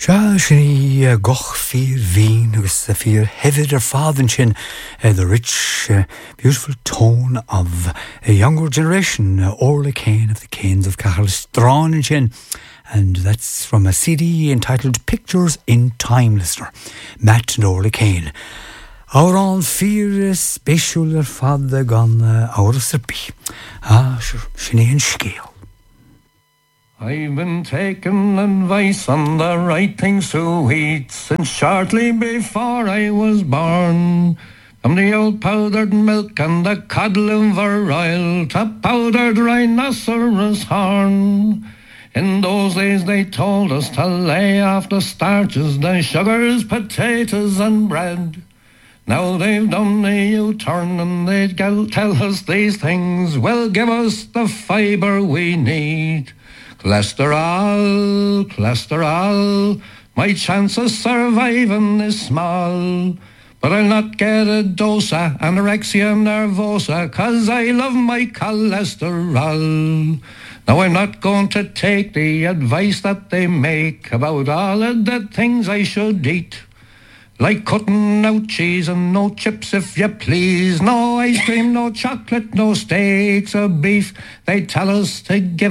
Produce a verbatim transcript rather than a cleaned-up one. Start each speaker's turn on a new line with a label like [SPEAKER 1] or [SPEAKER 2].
[SPEAKER 1] Sha shini uh, goch fear veen agus the fear hevid or father chin, uh, the rich, uh, beautiful tone of a younger generation, uh, Orla Kane of the Canes of Cahal Strawn and Chin. And that's from a C D entitled Pictures in Time, listener. Matt and Orla Kane. Our own fear special or father gone our serpi. Ah, sure, shini and scale.
[SPEAKER 2] I've been taking advice on the right things to eat since shortly before I was born. From the old powdered milk and the cod liver oil to powdered rhinoceros horn. In those days they told us to lay off the starches, the sugars, potatoes and bread. Now they've done a U-turn and they tell us these things will give us the fibre we need. Cholesterol, cholesterol, my chance of surviving is small. But I'll not get a dose of anorexia nervosa, 'cause I love my cholesterol. Now I'm not going to take the advice that they make about all of the things I should eat. Like cutting out cheese and no chips if you please. No ice cream, no chocolate, no steaks or beef. They tell us to give